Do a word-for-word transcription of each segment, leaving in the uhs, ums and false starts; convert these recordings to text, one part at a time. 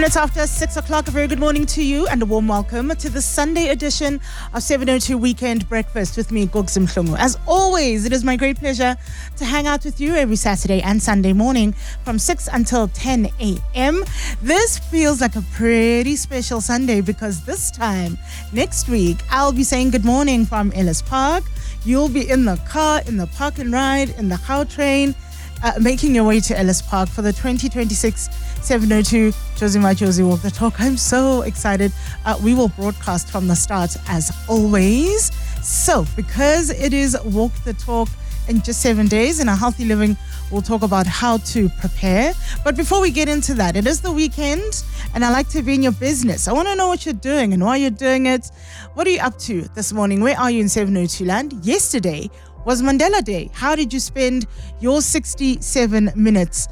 It's after six o'clock. A very good morning to you and a warm welcome to the Sunday edition of seven oh two Weekend Breakfast with me, Gugs Mhlungu. As always, it is my great pleasure to hang out with you every Saturday and Sunday morning from six until ten a.m. This feels like a pretty special Sunday because this time next week, I'll be saying good morning from Ellis Park. You'll be in the car, in the park and ride, in the Gautrain, Uh, making your way to Ellis Park for the twenty twenty-six seven oh two Josie My Josie Walk the Talk. I'm so excited. Uh, we will broadcast from the start as always. So, because it is Walk the Talk in just seven days in a healthy living, we'll talk about how to prepare. But before we get into that, it is the weekend and I like to be in your business. I want to know what you're doing and why you're doing it. What are you up to this morning? Where are you in seven oh two land? Yesterday was Mandela Day. How did you spend your sixty-seven minutes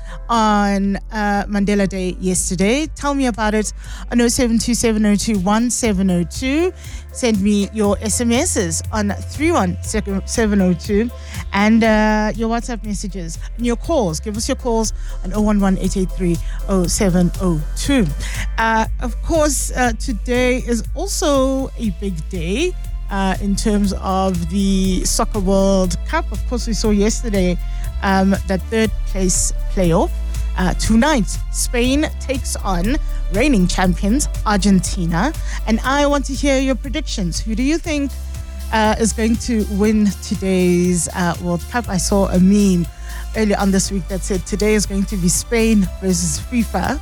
on uh, Mandela Day yesterday? Tell me about it on oh seven two seven oh two one seven oh two. Send me your S M Ses on three one seven oh two and uh, your WhatsApp messages and your calls. Give us your calls on oh one one eight eight three oh seven oh two. Uh, of course, uh, today is also a big day Uh, in terms of the Soccer World Cup. Of course, we saw yesterday um, that third place playoff. Uh, tonight, Spain takes on reigning champions, Argentina. And I want to hear your predictions. Who do you think uh, is going to win today's uh, World Cup? I saw a meme earlier on this week that said today is going to be Spain versus FIFA.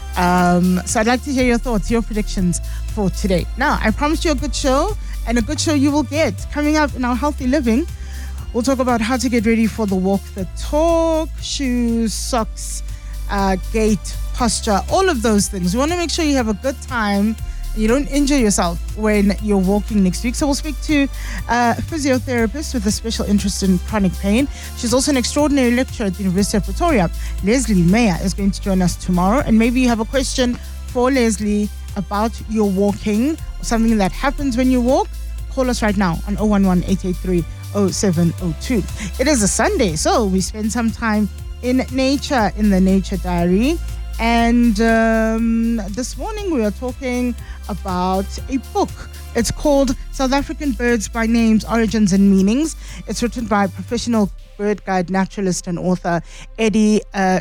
Um, so I'd like to hear your thoughts, your predictions for today. Now, I promised you a good show, and a good show you will get. Coming up in our Healthy Living, we'll talk about how to get ready for the Walk the Talk, shoes, socks, uh, gait, posture, all of those things. We want to make sure you have a good time and you don't injure yourself when you're walking next week. So we'll speak to a physiotherapist with a special interest in chronic pain. She's also an extraordinary lecturer at the University of Pretoria. Leslie Meyer is going to join us tomorrow. And maybe you have a question for Leslie about your walking or something that happens when you walk. Call us right now on oh one one eight eight three oh seven oh two. It is a Sunday, so we spend some time in nature, in the Nature Diary. And um, this morning we are talking about a book. It's called South African Birds by Names, Origins and Meanings. It's written by professional bird guide, naturalist and author Eddie uh,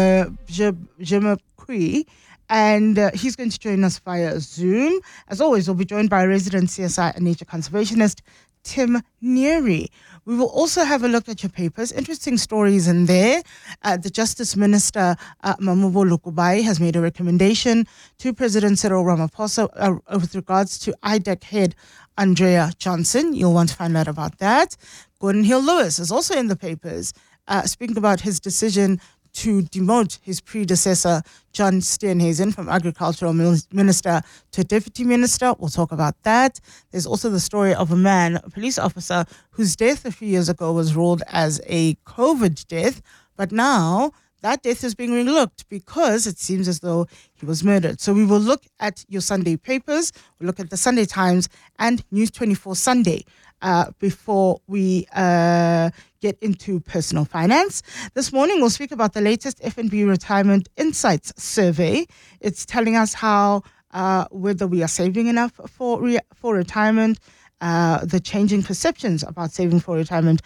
Jimmerquee. And uh, he's going to join us via Zoom. As always, we'll be joined by resident C S I and nature conservationist Tim Neary. We will also have a look at your papers. Interesting stories in there. Uh, the Justice Minister, uh, Mamubo Lukubai, has made a recommendation to President Cyril Ramaphosa uh, with regards to I D E C head Andrea Johnson. You'll want to find out about that. Gordon Hill-Lewis is also in the papers, uh, speaking about his decision to demote his predecessor, John Steenhuisen, from Agricultural Minister to Deputy Minister. We'll talk about that. There's also the story of a man, a police officer, whose death a few years ago was ruled as a COVID death, but now that death is being relooked because it seems as though he was murdered. So we will look at your Sunday papers, we'll look at the Sunday Times and News twenty-four Sunday uh, before we uh, get into personal finance. This morning we'll speak about the latest F N B Retirement Insights survey. It's telling us how uh, whether we are saving enough for re- for retirement, Uh, the changing perceptions about saving for retirement